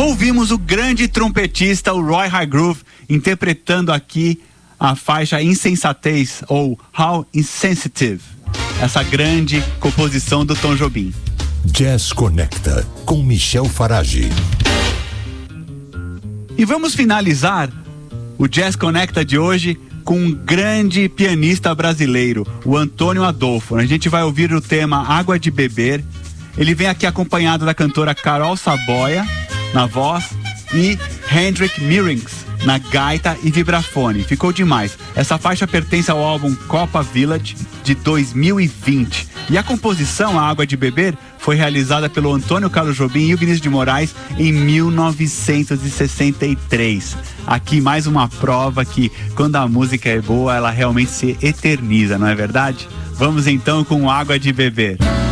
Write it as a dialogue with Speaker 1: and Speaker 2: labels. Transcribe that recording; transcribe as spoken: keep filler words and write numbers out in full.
Speaker 1: Ouvimos o grande trompetista, o Roy Hargrove, interpretando aqui a faixa Insensatez, ou How Insensitive, essa grande composição do Tom Jobim.
Speaker 2: Jazz Conecta, com Michel Farage.
Speaker 1: E vamos finalizar o Jazz Conecta de hoje com um grande pianista brasileiro, o Antônio Adolfo. A gente vai ouvir o tema Água de Beber. Ele vem aqui acompanhado da cantora Carol Saboia na voz e Hendrik Meerings na gaita e vibrafone. Ficou demais. Essa faixa pertence ao álbum Copa Village de dois mil e vinte. E a composição, A Água de Beber, foi realizada pelo Antônio Carlos Jobim e o Vinícius de Moraes em mil novecentos e sessenta e três. Aqui mais uma prova que quando a música é boa, ela realmente se eterniza, não é verdade? Vamos então com Água de Beber.